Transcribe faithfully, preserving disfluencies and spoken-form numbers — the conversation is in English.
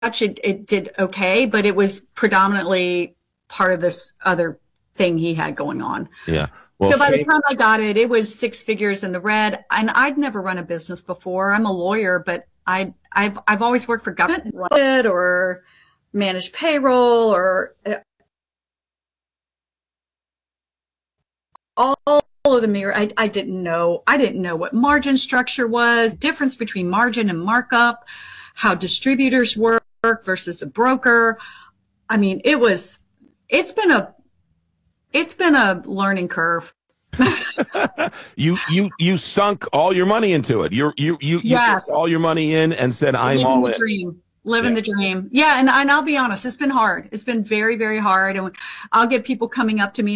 it, it did okay, but it was predominantly part of this other thing he had going on. Yeah. Well, so by the time I got it, it was six figures in the red. And I'd never run a business before. I'm a lawyer, but I, I've, I've always worked for government or managed payroll or all of the mirror. I, I didn't know. I didn't know what margin structure was, difference between margin and markup, how distributors work versus a broker. I mean, it was, it's been a, it's been a learning curve. you, you, you sunk all your money into it. You're, you, you, you yes. put all your money in and said, I'm Living all the in. Dream. Living yeah. the dream. Yeah. And, and I'll be honest, it's been hard. It's been very, very hard. And I'll get people coming up to me